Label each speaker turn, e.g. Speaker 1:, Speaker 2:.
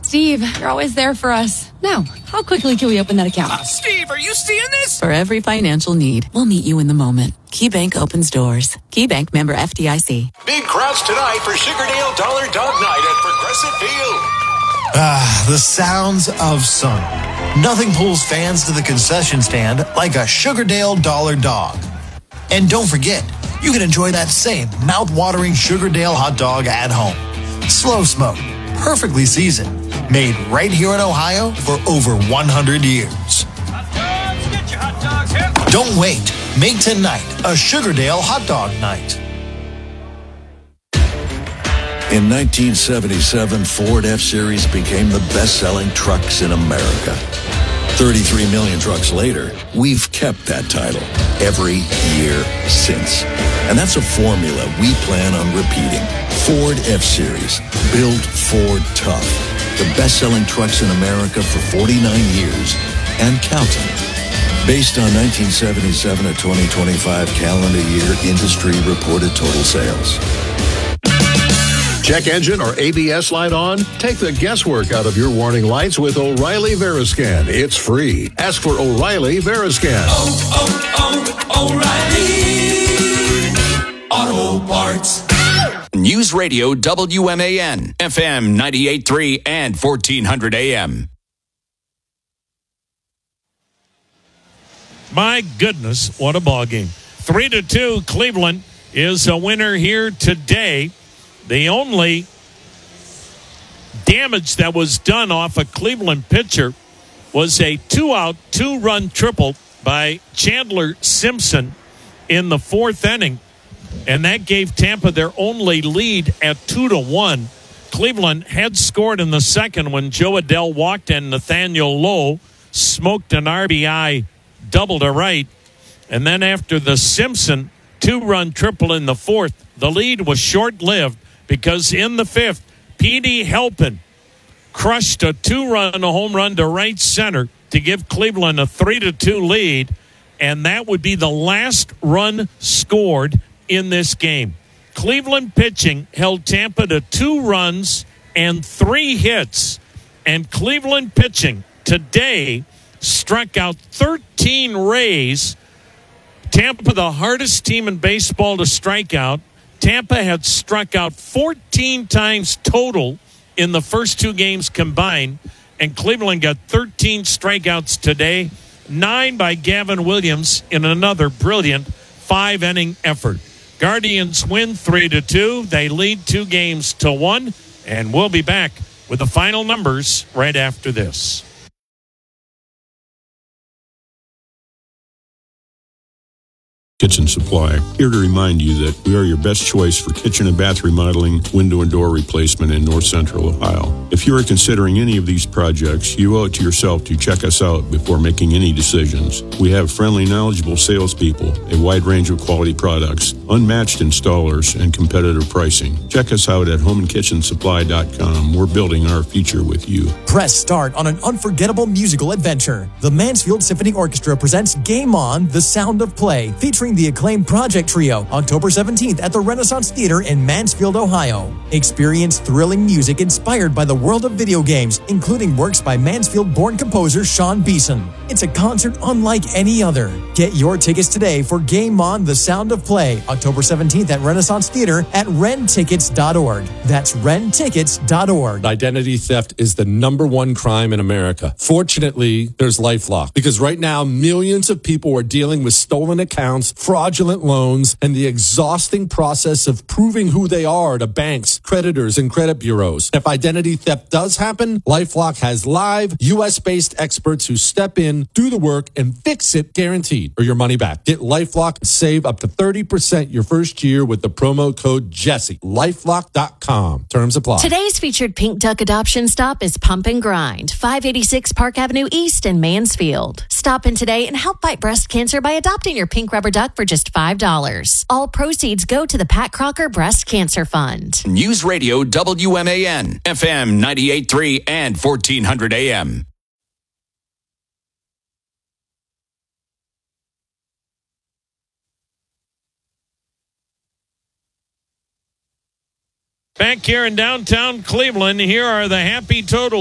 Speaker 1: Steve, you're always there for us. Now, how quickly can we open that account?
Speaker 2: Steve, are you seeing this?
Speaker 3: For every financial need, we'll meet you in the moment. KeyBank opens doors. KeyBank, member FDIC.
Speaker 4: Big crowds tonight for Sugardale Dollar Dog Night at Progressive Field.
Speaker 5: The sounds of summer. Nothing pulls fans to the concession stand like a Sugardale Dollar Dog. And don't forget, you can enjoy that same mouth-watering Sugardale hot dog at home. Slow smoked, perfectly seasoned, made right here in Ohio for over 100 years.
Speaker 2: Get your hot dogs here.
Speaker 5: Don't wait. Make tonight a Sugardale hot dog night.
Speaker 6: In 1977, Ford F-Series became the best-selling trucks in America. 33 million trucks later, we've kept that title every year since. And that's a formula we plan on repeating. Ford F-Series, built Ford tough. The best-selling trucks in America for 49 years and counting. Based on 1977 to 2025 calendar year industry reported total sales.
Speaker 7: Check engine or ABS light on? Take the guesswork out of your warning lights with O'Reilly Veriscan. It's free. Ask for O'Reilly Veriscan.
Speaker 2: O'Reilly Auto Parts.
Speaker 8: News Radio WMAN, FM 98.3 and 1400 AM.
Speaker 9: My goodness, what a ball game. 3-2, Cleveland is a winner here today. The only damage that was done off a Cleveland pitcher was a 2-out, 2-run triple by Chandler Simpson in the fourth inning, and that gave Tampa their only lead at 2-1. Cleveland had scored in the second when Joe Adell walked and Nathaniel Lowe smoked an RBI double to right, and then after the Simpson 2-run triple in the fourth, the lead was short-lived because in the fifth, P.D. Halpin crushed a 2-run home run to right center to give Cleveland a 3-2 lead, and that would be the last run scored in this game. Cleveland pitching held Tampa to 2 runs and 3 hits, and Cleveland pitching today struck out 13 Rays. Tampa, the hardest team in baseball to strike out. Tampa had struck out 14 times total in the first 2 games combined, and Cleveland got 13 strikeouts today, 9 by Gavin Williams in another brilliant 5-inning effort. Guardians win 3-2. They lead 2-1, and we'll be back with the final numbers right after this.
Speaker 10: Kitchen Supply, here to remind you that we are your best choice for kitchen and bath remodeling, window and door replacement in North Central Ohio. If you are considering any of these projects, you owe it to yourself to check us out before making any decisions. We have friendly, knowledgeable salespeople, a wide range of quality products, unmatched installers, and competitive pricing. Check us out at homeandkitchensupply.com. We're building our future with you.
Speaker 11: Press start on an unforgettable musical adventure. The Mansfield Symphony Orchestra presents Game On, The Sound of Play, featuring the acclaimed Project Trio, October 17th at the Renaissance Theater in Mansfield, Ohio. Experience thrilling music inspired by the world of video games, including works by Mansfield-born composer Sean Beeson. It's a concert unlike any other. Get your tickets today for Game On, The Sound of Play, October 17th at Renaissance Theater at rentickets.org. That's rentickets.org.
Speaker 12: Identity theft is the #1 crime in America. Fortunately, there's LifeLock, because right now millions of people are dealing with stolen accounts, fraudulent loans, and the exhausting process of proving who they are to banks, creditors, and credit bureaus. If identity theft does happen, LifeLock has live, U.S.-based experts who step in, do the work, and fix it guaranteed, or your money back. Get LifeLock and save up to 30% your first year with the promo code Jesse. LifeLock.com. Terms apply.
Speaker 13: Today's featured Pink Duck adoption stop is Pump and Grind, 586 Park Avenue East in Mansfield. Stop in today and help fight breast cancer by adopting your pink rubber duck for just $5. All proceeds go to the Pat Crocker Breast Cancer Fund.
Speaker 8: News Radio WMAN, FM 98.3 and 1400 AM.
Speaker 9: Back here in downtown Cleveland, here are the happy totals.